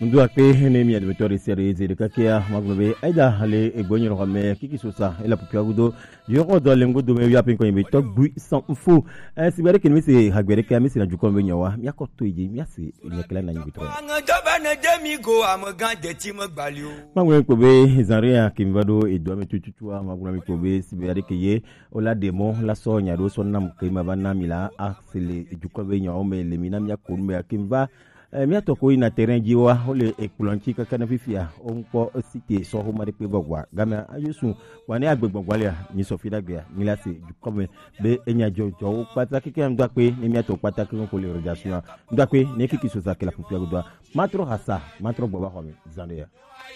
Mdu akpe ne mi admetori seri zede kakia maglobe aida hale egonyi rome kiki sosa ela pupia gudo yoko do lengo do me yapin ko yimbe tok bui sans fou sibere ken mi se hagbere ka mi se na jukon be nyawa mi akoto ije mi ase nyekela na nyibito mangwe ko be zaria kimvado edo me tututua maguna mi ko be sibere ke ye ola demo la so nyado so nam kema bana mila aksele jukon be nyawa me le mina mi akonme akimva mi toko ina terrain jiwa ole ekulonchi kakana fifia onko cité so ho mari pe bogwa gama ayusu wani agbegbogwa le ni so fidagbe ni lati jukome be enya jojo pataki ke ndo pe ni mi to pataki ko le radiation ndo pe ne kiki so zakela pupia godwa matro hasa matro boba homi zandeya